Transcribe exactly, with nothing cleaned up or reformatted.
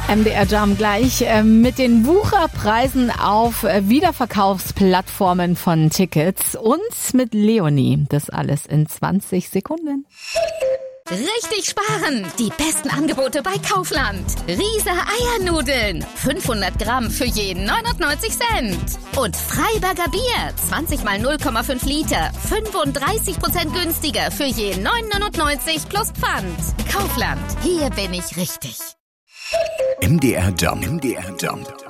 M D R Jam gleich äh, mit den Wucherpreisen auf äh, Wiederverkaufsplattformen von Tickets und mit Leonie. Das alles in zwanzig Sekunden. Richtig sparen! Die besten Angebote bei Kaufland. Riese Eiernudeln. fünfhundert Gramm für jeden neunundneunzig Cent. Und Freiberger Bier. zwanzig mal null Komma fünf Liter. fünfunddreißig Prozent günstiger für jeden neun neunundneunzig plus Pfand. Kaufland. Hier bin ich richtig. M D R Jam. M D R Jam.